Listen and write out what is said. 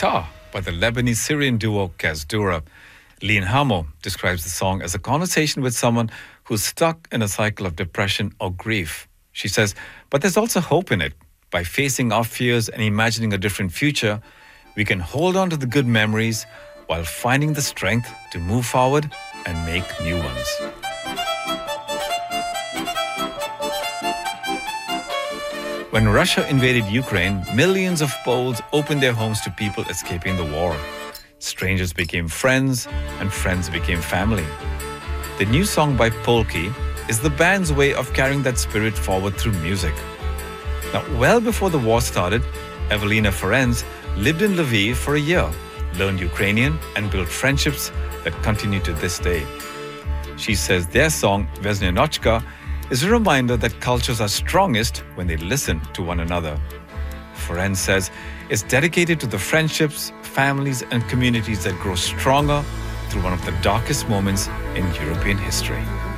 Star by the Lebanese-Syrian duo Kazdura. Lean Hamo describes the song as a conversation with someone who's stuck in a cycle of depression or grief. She says, but there's also hope in it. By facing our fears and imagining a different future, we can hold on to the good memories while finding the strength to move forward and make new ones. When Russia invaded Ukraine, millions of Poles opened their homes to people escaping the war. Strangers became friends, and friends became family. The new song by Polki is the band's way of carrying that spirit forward through music. Now, well before the war started, Evelina Ferenc lived in Lviv for a year, learned Ukrainian, and built friendships that continue to this day. She says their song, Vesnyanotchka, is a reminder that cultures are strongest when they listen to one another. Ferenc says it's dedicated to the friendships, families, and communities that grow stronger through one of the darkest moments in European history.